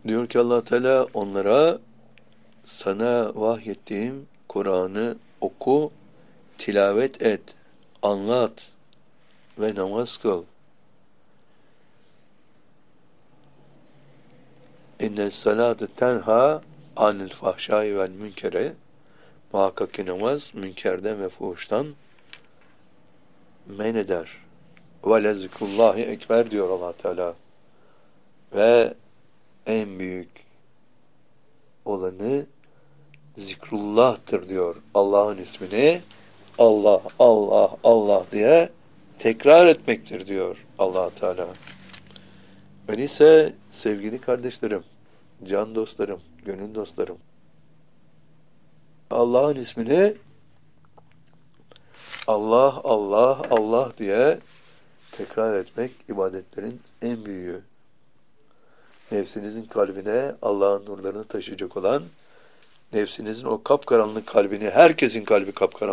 Diyor ki Allah Teala onlara sana vahyettiğim Kur'an'ı oku, tilavet et, anlat ve namaz kıl. İnne salate tenha anil fahşai vel münkere. Muhakkak ki namaz münkerden ve fuhuştan men eder. Ve lezikrullahi ekber diyor Allah Teala. Ve en büyük olanı zikrullah'tır diyor. Allah'ın ismini Allah, Allah, Allah diye tekrar etmektir diyor Allah Teala. Öyleyse sevgili kardeşlerim, can dostlarım, gönül dostlarım, Allah'ın ismini Allah, Allah, Allah diye tekrar etmek ibadetlerin en büyüğü. Nefsinizin kalbine Allah'ın nurlarını taşıyacak olan, nefsinizin o kapkaranlık kalbini, herkesin kalbi kapkaranlık,